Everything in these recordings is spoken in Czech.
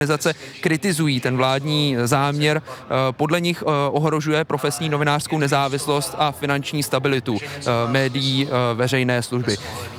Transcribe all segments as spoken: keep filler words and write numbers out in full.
organizace kritizují ten vládní záměr. Podle nich ohrožuje profesní novinářskou nezávislost a finanční stabilitu médií veřejné služby.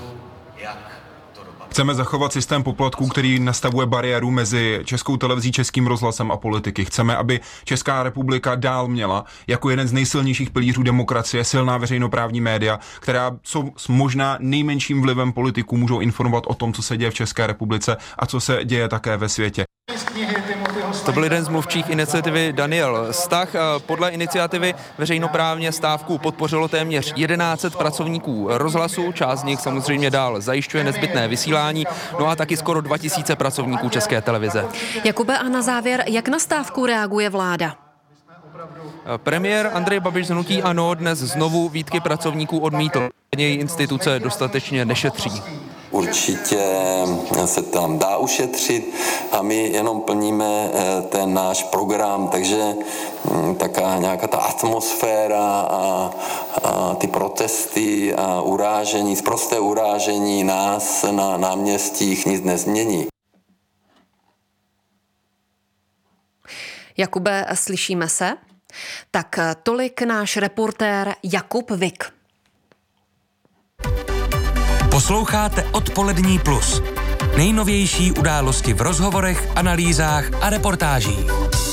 Chceme zachovat systém poplatků, který nastavuje bariéru mezi Českou televizí, Českým rozhlasem a politiky. Chceme, aby Česká republika dál měla jako jeden z nejsilnějších pilířů demokracie silná veřejnoprávní média, která jsou s možná nejmenším vlivem politiků můžou informovat o tom, co se děje v České republice a co se děje také ve světě. To byl jeden z mluvčích iniciativy Daniel Stach. Podle iniciativy veřejnoprávně stávku podpořilo téměř tisíc sto pracovníků rozhlasu, část z nich samozřejmě dál zajišťuje nezbytné vysílání, no a taky skoro dva tisíce pracovníků České televize. Jakube, a na závěr, jak na stávku reaguje vláda? Premiér Andrej Babiš z hnutí ANO dnes znovu výtky pracovníků odmítl. Něj instituce dostatečně nešetří. Určitě se tam dá ušetřit a my jenom plníme ten náš program, takže taká nějaká ta atmosféra a, a ty protesty a urážení, sprosté urážení nás na náměstích nic nezmění. Jakube, slyšíme se? Tak tolik náš reportér Jakub Vik. Posloucháte Odpolední plus. Nejnovější události v rozhovorech, analýzách a reportážích.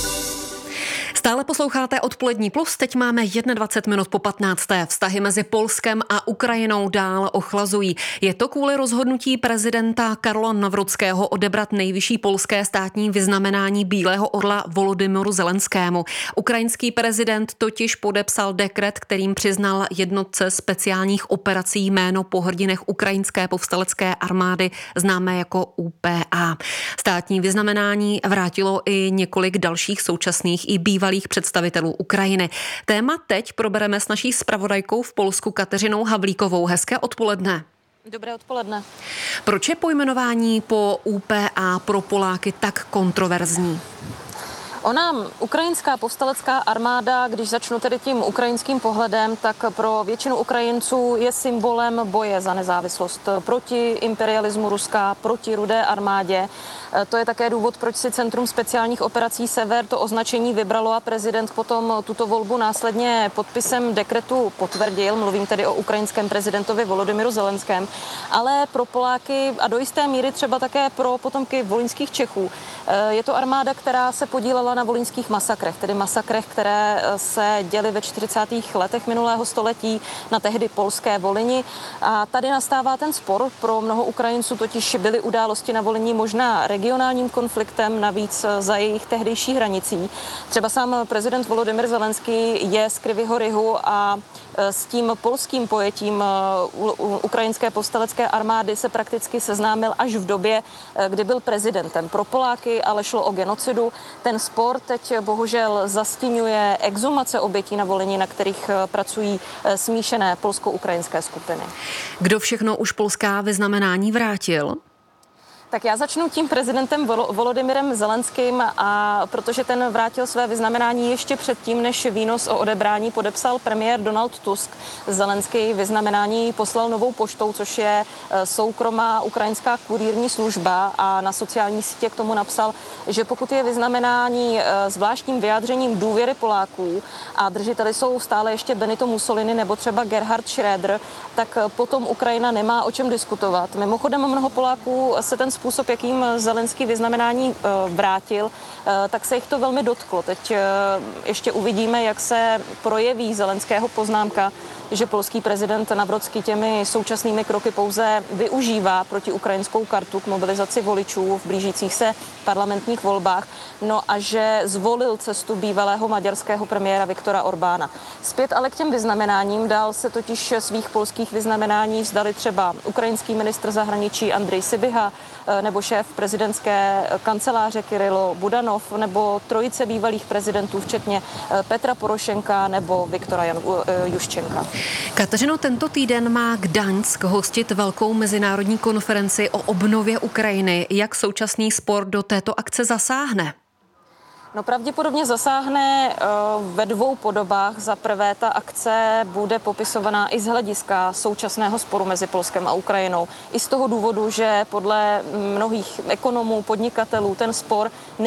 Stále posloucháte Odpolední plus, teď máme dvacet jedna minut po patnácté. Vztahy mezi Polskem a Ukrajinou dál ochlazují. Je to kvůli rozhodnutí prezidenta Karla Nawrockiho odebrat nejvyšší polské státní vyznamenání Bílého orla Volodymyru Zelenskému. Ukrajinský prezident totiž podepsal dekret, kterým přiznal jednotce speciálních operací jméno po hrdinech ukrajinské povstalecké armády, známé jako U P A. Státní vyznamenání vrátilo i několik dalších současných i bývalých představitelů Ukrajiny. Téma teď probereme s naší zpravodajkou v Polsku Kateřinou Havlíkovou. Hezké odpoledne. Dobré odpoledne. Proč je pojmenování po U P A pro Poláky tak kontroverzní? Ona, ukrajinská povstalecká armáda, když začnu tedy tím ukrajinským pohledem, tak pro většinu Ukrajinců je symbolem boje za nezávislost proti imperialismu Ruska, proti Rudé armádě. To je také důvod, proč si Centrum speciálních operací Sever to označení vybralo a prezident potom tuto volbu následně podpisem dekretu potvrdil. Mluvím tedy o ukrajinském prezidentovi Volodymyru Zelenském. Ale pro Poláky a do jisté míry třeba také pro potomky volyňských Čechů je to armáda, která se podílela na volyňských masakrech, tedy masakrech, které se děly ve čtyřicátých letech minulého století na tehdy polské Volyni. A tady nastává ten spor. Pro mnoho Ukrajinců totiž byly události na Volyni možná regionálním konfliktem, navíc za jejich tehdejší hranicí. Třeba sám prezident Volodymyr Zelenský je z Kryvýho Rihu a s tím polským pojetím ukrajinské povstalecké armády se prakticky seznámil až v době, kdy byl prezidentem. Pro Poláky ale šlo o genocidu. Ten spor teď bohužel zastěňuje exhumace obětí na Volyni, na kterých pracují smíšené polsko-ukrajinské skupiny. Kdo všechno už polská vyznamenání vrátil? Tak já začnu tím prezidentem Volodymyrem Zelenským, a protože ten vrátil své vyznamenání ještě předtím, než výnos o odebrání podepsal premiér Donald Tusk. Zelenský vyznamenání poslal novou poštou, což je soukromá ukrajinská kurýrní služba, a na sociální sítě k tomu napsal, že pokud je vyznamenání zvláštním vyjádřením důvěry Poláků a držiteli jsou stále ještě Benito Mussolini nebo třeba Gerhard Schröder, tak potom Ukrajina nemá o čem diskutovat. Mimochodem mnoho Poláků se ten způsob, jakým Zelenský vyznamenání vrátil, tak se jich to velmi dotklo. Teď ještě uvidíme, jak se projeví Zelenského poznámka, že polský prezident Nawrocki těmi současnými kroky pouze využívá protiukrajinskou kartu k mobilizaci voličů v blížících se parlamentních volbách, no a že zvolil cestu bývalého maďarského premiéra Viktora Orbána. Zpět ale k těm vyznamenáním, dál se totiž svých polských vyznamenání vzdali třeba ukrajinský ministr zahraničí Andrej Sybiha, nebo šéf prezidentské kanceláře Kirilo Budanov, nebo trojice bývalých prezidentů, včetně Petra Porošenka nebo Viktora Juščenka. Kateřino, tento týden má Gdaňsk hostit velkou mezinárodní konferenci o obnově Ukrajiny. Jak současný spor do této akce zasáhne? No pravděpodobně zasáhne uh, ve dvou podobách. Za prvé, ta akce bude popisovaná i z hlediska současného sporu mezi Polskem a Ukrajinou. I z toho důvodu, že podle mnohých ekonomů, podnikatelů ten spor